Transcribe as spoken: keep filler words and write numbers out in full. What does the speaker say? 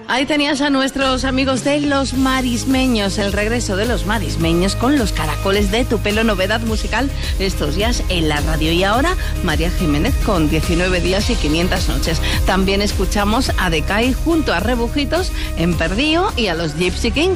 Ahí tenías a nuestros amigos de Los Marismeños, el regreso de Los Marismeños con Los Caracoles de tu Pelo, novedad musical estos días en la radio. Y ahora María Jiménez con diecinueve días y quinientas noches. También escuchamos a Decay junto a Rebujitos en Perdío y a los Gypsy Kings